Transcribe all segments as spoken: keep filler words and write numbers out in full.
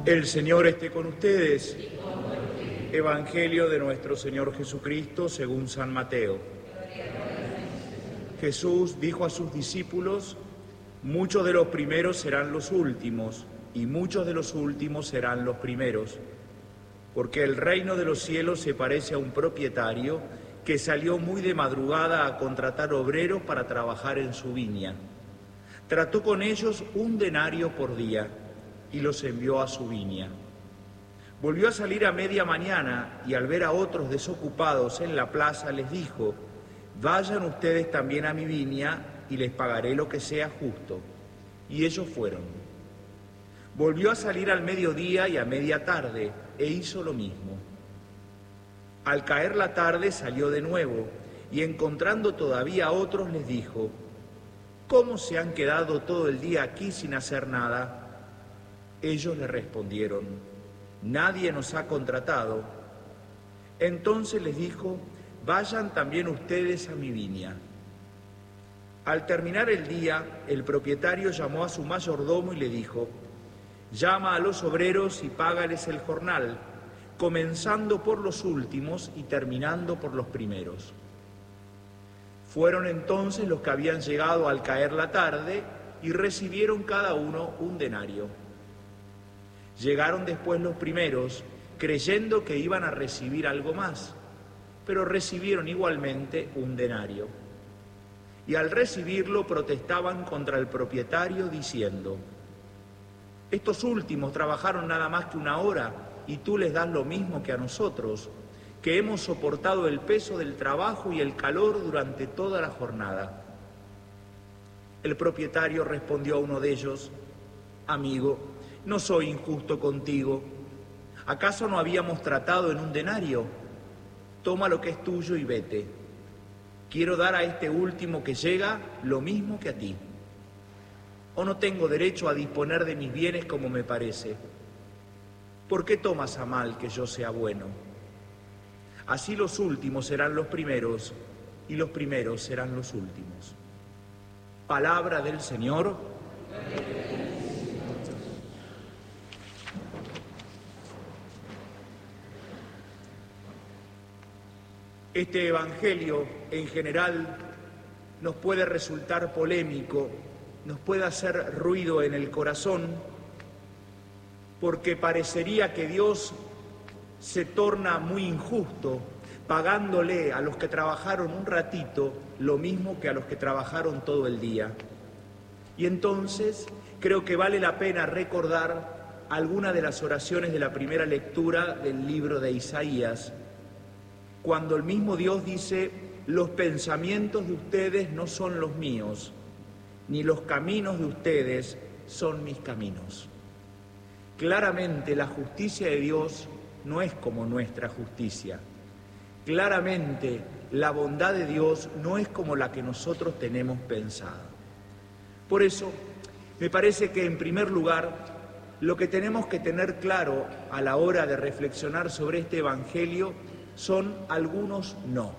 El Señor esté con ustedes. Evangelio de nuestro Señor Jesucristo según San Mateo. Jesús dijo a sus discípulos: muchos de los primeros serán los últimos, y muchos de los últimos serán los primeros. Porque el reino de los cielos se parece a un propietario que salió muy de madrugada a contratar obreros para trabajar en su viña. Trató con ellos un denario por día y los envió a su viña. Volvió a salir a media mañana y al ver a otros desocupados en la plaza les dijo: vayan ustedes también a mi viña y les pagaré lo que sea justo. Y ellos fueron. Volvió a salir al mediodía y a media tarde e hizo lo mismo. Al caer la tarde salió de nuevo y encontrando todavía a otros les dijo: ¿cómo se han quedado todo el día aquí sin hacer nada? Ellos le respondieron: nadie nos ha contratado. Entonces les dijo: vayan también ustedes a mi viña. Al terminar el día, el propietario llamó a su mayordomo y le dijo: llama a los obreros y págales el jornal, comenzando por los últimos y terminando por los primeros. Fueron entonces los que habían llegado al caer la tarde y recibieron cada uno un denario. Llegaron después los primeros, creyendo que iban a recibir algo más, pero recibieron igualmente un denario. Y al recibirlo protestaban contra el propietario diciendo: estos últimos trabajaron nada más que una hora y tú les das lo mismo que a nosotros, que hemos soportado el peso del trabajo y el calor durante toda la jornada. El propietario respondió a uno de ellos: amigo, no soy injusto contigo. ¿Acaso no habíamos tratado en un denario? Toma lo que es tuyo y vete. Quiero dar a este último que llega lo mismo que a ti. ¿O no tengo derecho a disponer de mis bienes como me parece? ¿Por qué tomas a mal que yo sea bueno? Así los últimos serán los primeros y los primeros serán los últimos. Palabra del Señor. Este Evangelio, en general, nos puede resultar polémico, nos puede hacer ruido en el corazón, porque parecería que Dios se torna muy injusto, pagándole a los que trabajaron un ratito lo mismo que a los que trabajaron todo el día. Y entonces creo que vale la pena recordar algunas de las oraciones de la primera lectura del libro de Isaías, cuando el mismo Dios dice: los pensamientos de ustedes no son los míos, ni los caminos de ustedes son mis caminos. Claramente la justicia de Dios no es como nuestra justicia. Claramente la bondad de Dios no es como la que nosotros tenemos pensada. Por eso, me parece que en primer lugar, lo que tenemos que tener claro a la hora de reflexionar sobre este Evangelio son algunos no.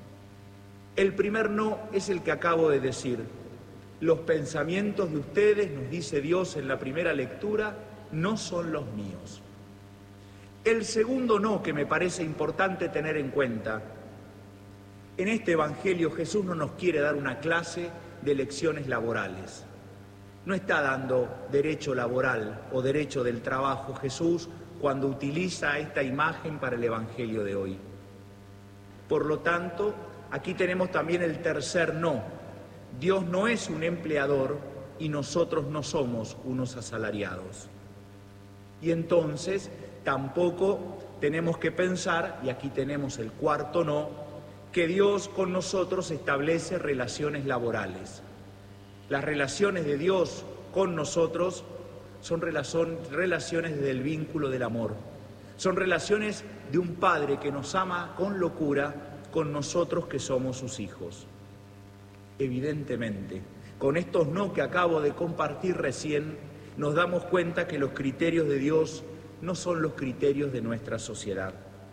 El primer no es el que acabo de decir. Los pensamientos de ustedes, nos dice Dios en la primera lectura, no son los míos. El segundo no que me parece importante tener en cuenta: en este Evangelio Jesús no nos quiere dar una clase de lecciones laborales. No está dando derecho laboral o derecho del trabajo Jesús cuando utiliza esta imagen para el Evangelio de hoy. Por lo tanto, aquí tenemos también el tercer no. Dios no es un empleador y nosotros no somos unos asalariados. Y entonces tampoco tenemos que pensar, y aquí tenemos el cuarto no, que Dios con nosotros establece relaciones laborales. Las relaciones de Dios con nosotros son relaciones del vínculo del amor. Son relaciones de un Padre que nos ama con locura con nosotros que somos sus hijos. Evidentemente, con estos no que acabo de compartir recién, nos damos cuenta que los criterios de Dios no son los criterios de nuestra sociedad.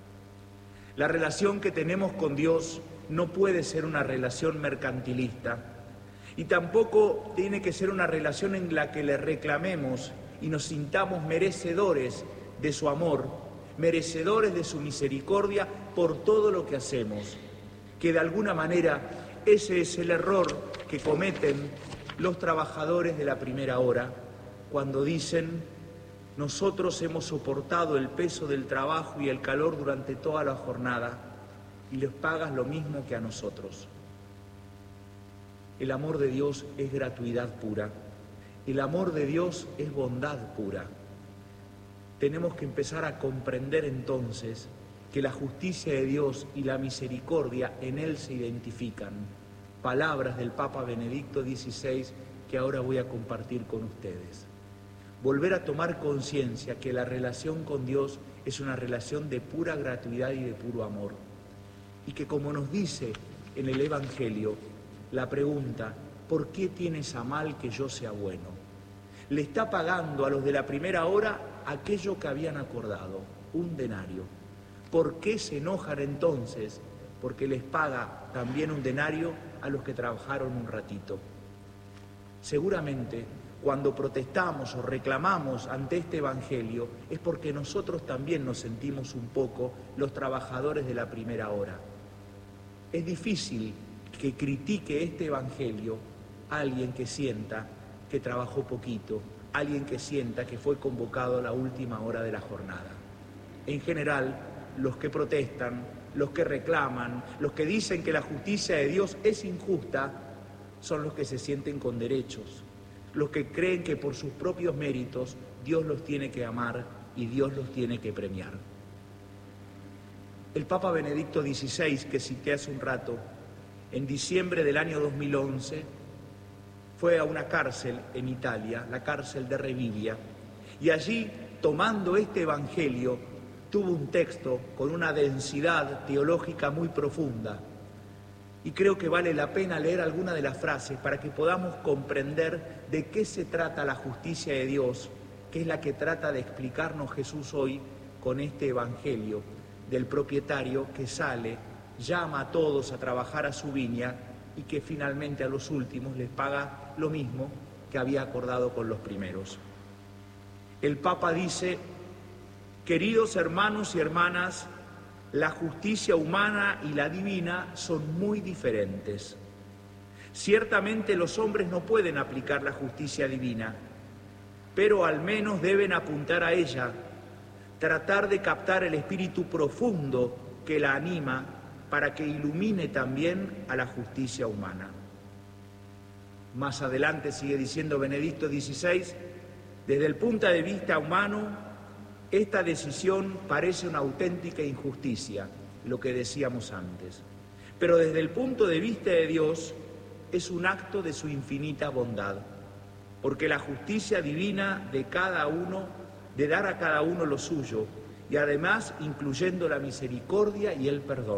La relación que tenemos con Dios no puede ser una relación mercantilista y tampoco tiene que ser una relación en la que le reclamemos y nos sintamos merecedores de su amor, merecedores de su misericordia por todo lo que hacemos. Que de alguna manera ese es el error que cometen los trabajadores de la primera hora cuando dicen: nosotros hemos soportado el peso del trabajo y el calor durante toda la jornada y les pagas lo mismo que a nosotros. El amor de Dios es gratuidad pura. El amor de Dios es bondad pura. Tenemos que empezar a comprender entonces que la justicia de Dios y la misericordia en Él se identifican. Palabras del Papa Benedicto dieciséis que ahora voy a compartir con ustedes. Volver a tomar conciencia que la relación con Dios es una relación de pura gratuidad y de puro amor. Y que, como nos dice en el Evangelio, la pregunta: ¿por qué tienes a mal que yo sea bueno?, le está pagando a los de la primera hora aquello que habían acordado, un denario. ¿Por qué se enojan entonces? Porque les paga también un denario a los que trabajaron un ratito. Seguramente, cuando protestamos o reclamamos ante este Evangelio, es porque nosotros también nos sentimos un poco los trabajadores de la primera hora. Es difícil que critique este Evangelio a alguien que sienta que trabajó poquito, alguien que sienta que fue convocado a la última hora de la jornada. En general, los que protestan, los que reclaman, los que dicen que la justicia de Dios es injusta, son los que se sienten con derechos, los que creen que por sus propios méritos Dios los tiene que amar y Dios los tiene que premiar. El Papa Benedicto dieciséis, que cité hace un rato, en diciembre del año dos mil once, fue a una cárcel en Italia, la cárcel de Rebibbia, y allí, tomando este Evangelio, tuvo un texto con una densidad teológica muy profunda. Y creo que vale la pena leer alguna de las frases para que podamos comprender de qué se trata la justicia de Dios, que es la que trata de explicarnos Jesús hoy con este Evangelio del propietario que sale, llama a todos a trabajar a su viña y que finalmente a los últimos les paga lo mismo que había acordado con los primeros. El Papa dice: queridos hermanos y hermanas, la justicia humana y la divina son muy diferentes. Ciertamente los hombres no pueden aplicar la justicia divina, pero al menos deben apuntar a ella, tratar de captar el espíritu profundo que la anima para que ilumine también a la justicia humana. Más adelante sigue diciendo Benedicto dieciséis, desde el punto de vista humano, esta decisión parece una auténtica injusticia, lo que decíamos antes. Pero desde el punto de vista de Dios, es un acto de su infinita bondad, porque la justicia divina de cada uno, de dar a cada uno lo suyo, y además incluyendo la misericordia y el perdón.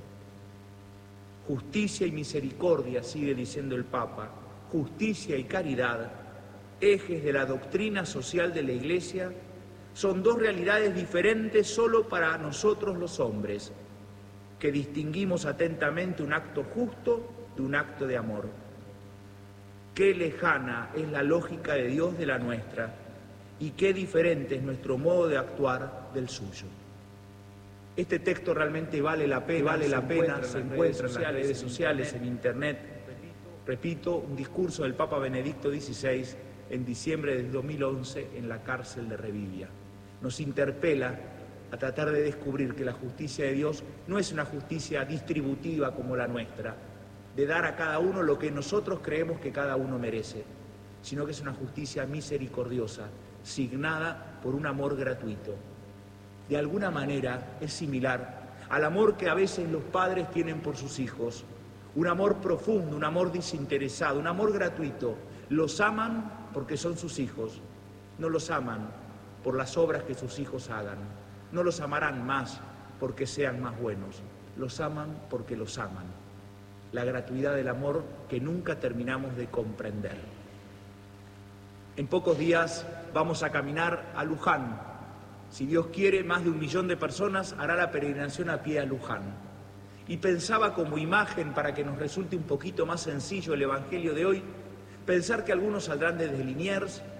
Justicia y misericordia, sigue diciendo el Papa, justicia y caridad, ejes de la doctrina social de la Iglesia, son dos realidades diferentes solo para nosotros los hombres, que distinguimos atentamente un acto justo de un acto de amor. Qué lejana es la lógica de Dios de la nuestra y qué diferente es nuestro modo de actuar del suyo. Este texto realmente vale la pena, vale la pena, se encuentra en las redes sociales, en Internet. Repito, un discurso del Papa Benedicto dieciséis en diciembre del dos mil once en la cárcel de Rebibbia. Nos interpela a tratar de descubrir que la justicia de Dios no es una justicia distributiva como la nuestra, de dar a cada uno lo que nosotros creemos que cada uno merece, sino que es una justicia misericordiosa, signada por un amor gratuito. De alguna manera es similar al amor que a veces los padres tienen por sus hijos, un amor profundo, un amor desinteresado, un amor gratuito. Los aman porque son sus hijos, no los aman por las obras que sus hijos hagan, no los amarán más porque sean más buenos, los aman porque los aman. La gratuidad del amor que nunca terminamos de comprender. En pocos días vamos a caminar a Luján. Si Dios quiere, más de un millón de personas hará la peregrinación a pie a Luján. Y pensaba como imagen, para que nos resulte un poquito más sencillo el Evangelio de hoy, pensar que algunos saldrán desde Liniers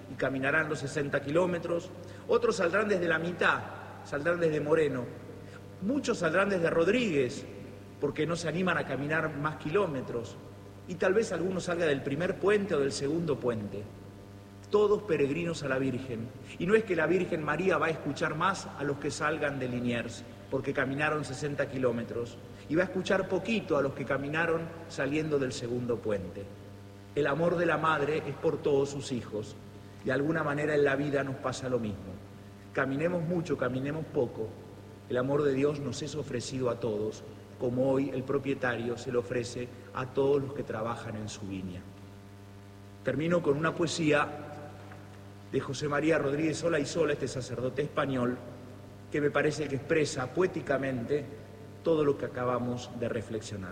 y caminarán los sesenta kilómetros, otros saldrán desde la mitad, saldrán desde Moreno, muchos saldrán desde Rodríguez, porque no se animan a caminar más kilómetros, y tal vez alguno salga del primer puente o del segundo puente. Todos peregrinos a la Virgen. Y no es que la Virgen María va a escuchar más a los que salgan de Liniers, porque caminaron sesenta kilómetros, y va a escuchar poquito a los que caminaron saliendo del segundo puente. El amor de la madre es por todos sus hijos. De alguna manera en la vida nos pasa lo mismo. Caminemos mucho, caminemos poco. El amor de Dios nos es ofrecido a todos, como hoy el propietario se lo ofrece a todos los que trabajan en su viña. Termino con una poesía de José María Rodríguez Sola y Sola, este sacerdote español, que me parece que expresa poéticamente todo lo que acabamos de reflexionar.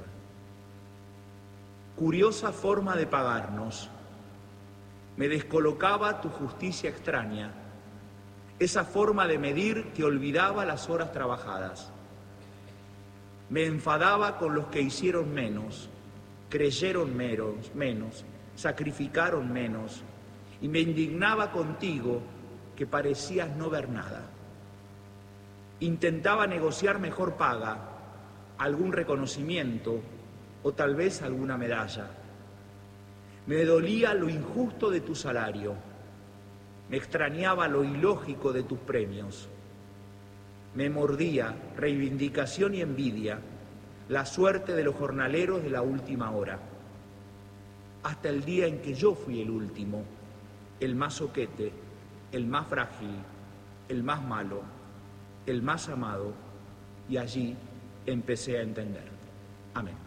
Curiosa forma de pagarnos. Me descolocaba tu justicia extraña, esa forma de medir que olvidaba las horas trabajadas. Me enfadaba con los que hicieron menos, creyeron menos, menos, sacrificaron menos, y me indignaba contigo que parecías no ver nada. Intentaba negociar mejor paga, algún reconocimiento o tal vez alguna medalla. Me dolía lo injusto de tu salario, me extrañaba lo ilógico de tus premios. Me mordía reivindicación y envidia, la suerte de los jornaleros de la última hora. Hasta el día en que yo fui el último, el más soquete, el más frágil, el más malo, el más amado, y allí empecé a entender. Amén.